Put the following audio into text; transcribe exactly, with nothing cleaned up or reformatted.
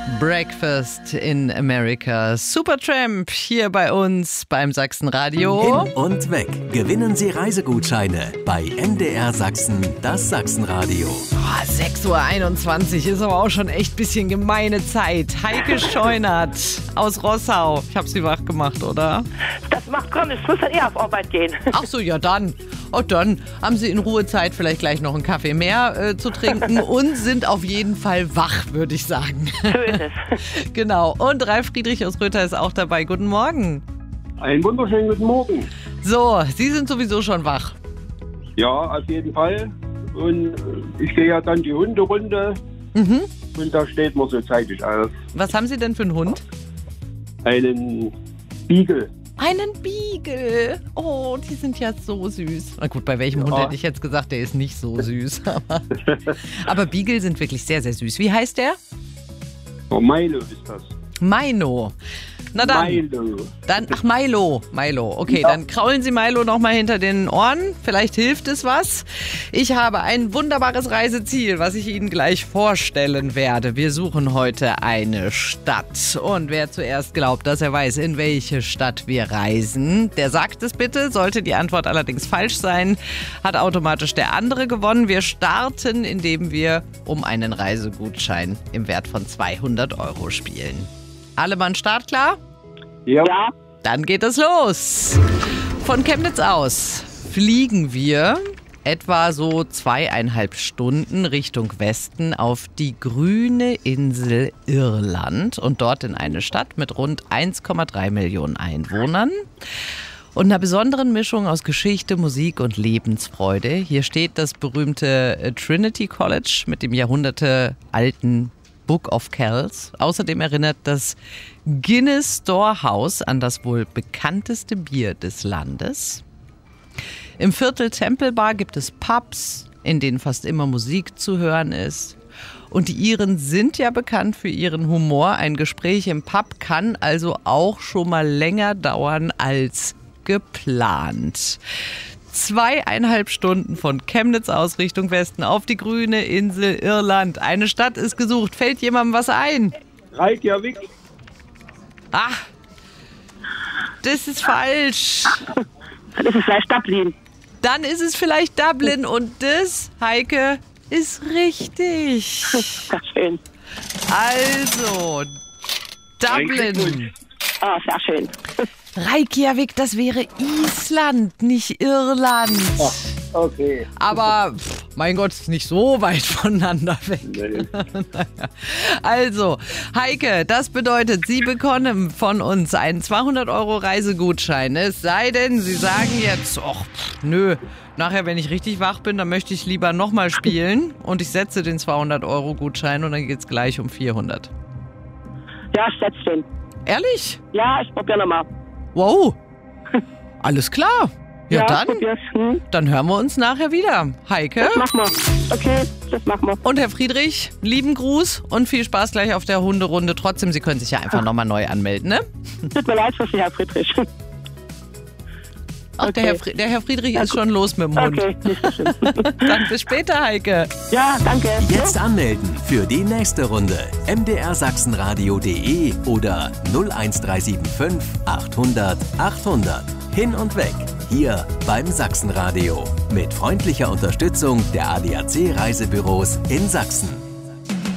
Breakfast in America. Supertramp hier bei uns beim Sachsenradio. Hin und weg. Gewinnen Sie Reisegutscheine bei M D R Sachsen, das Sachsenradio. Oh, sechs Uhr einundzwanzig ist aber auch schon echt ein bisschen gemeine Zeit. Heike Scheunert aus Rossau. Ich habe sie wach gemacht, oder? Das macht gar nichts. Ich muss dann eher auf Arbeit gehen. Ach so, ja dann. Oh, dann haben Sie in Ruhe Zeit, vielleicht gleich noch einen Kaffee mehr äh, zu trinken und sind auf jeden Fall wach, würde ich sagen. So ist es. Genau. Und Ralf Friedrich aus Röther ist auch dabei. Guten Morgen. Einen wunderschönen guten Morgen. So, Sie sind sowieso schon wach. Ja, auf jeden Fall. Und ich gehe ja dann die Hunderunde Mhm. und da steht man so zeitig auf. Was haben Sie denn für einen Hund? Einen Beagle. Einen Beagle. Oh, die sind ja so süß. Na gut, bei welchem Hund Ja. hätte ich jetzt gesagt, der ist nicht so süß. Aber, aber Beagle sind wirklich sehr, sehr süß. Wie heißt der? Oh, Milo ist das. Mino. Na dann, Milo. dann, ach Milo, Milo. Okay, Ja. dann kraulen Sie Milo nochmal hinter den Ohren. Vielleicht hilft es was. Ich habe ein wunderbares Reiseziel, was ich Ihnen gleich vorstellen werde. Wir suchen heute eine Stadt. Und wer zuerst glaubt, dass er weiß, in welche Stadt wir reisen, der sagt es bitte. Sollte die Antwort allerdings falsch sein, hat automatisch der andere gewonnen. Wir starten, indem wir um einen Reisegutschein im Wert von zweihundert Euro spielen. Alle Mann startklar? Ja. Ja, Dann geht es los. Von Chemnitz aus fliegen wir etwa so zweieinhalb Stunden Richtung Westen auf die grüne Insel Irland und dort in eine Stadt mit rund eins Komma drei Millionen Einwohnern. Und einer besonderen Mischung aus Geschichte, Musik und Lebensfreude. Hier steht das berühmte Trinity College mit dem jahrhundertealten Book of Kells. Außerdem erinnert das Guinness Storehouse an das wohl bekannteste Bier des Landes. Im Viertel Temple Bar gibt es Pubs, in denen fast immer Musik zu hören ist. Und die Iren sind ja bekannt für ihren Humor. Ein Gespräch im Pub kann also auch schon mal länger dauern als geplant. Zweieinhalb Stunden von Chemnitz aus Richtung Westen auf die grüne Insel Irland. Eine Stadt ist gesucht. Fällt jemandem was ein? Reykjavik. Ah, das ist falsch. dann ist es vielleicht Dublin. Dann ist es vielleicht Dublin und das, Heike, ist richtig. Sehr schön. Also, Dublin. Ah, sehr schön. Reykjavik, das wäre Island, nicht Irland. Oh, okay. Aber, pff, mein Gott, nicht so weit voneinander weg. Nee. Also, Heike, das bedeutet, Sie bekommen von uns einen zweihundert Euro Reisegutschein. Es sei denn, Sie sagen jetzt, ach, pff, nö, nachher, wenn ich richtig wach bin, dann möchte ich lieber nochmal spielen und ich setze den zweihundert Euro Gutschein und dann geht's gleich um vierhundert. Ja, ich setze den. Ehrlich? Ja, ich probiere nochmal. Wow. Alles klar. Ja, dann, probier's. Hm? dann hören wir uns nachher wieder. Heike Das machen wir. Okay, das machen wir. und Herr Friedrich, lieben Gruß und viel Spaß gleich auf der Hunderunde. Trotzdem, Sie können sich ja einfach nochmal neu anmelden, ne? Tut mir leid für Sie, Herr Friedrich. Ach, der, Okay. Herr Fri- der Herr Friedrich ist schon los mit dem Hund. Okay, nicht so schlimm. Dann bis später, Heike. Ja, danke. Jetzt anmelden für die nächste Runde. m d r sachsenradio punkt de oder null eins drei sieben fünf achthundert achthundert. Hin und weg. Hier beim Sachsenradio. Mit freundlicher Unterstützung der A D A C Reisebüros in Sachsen.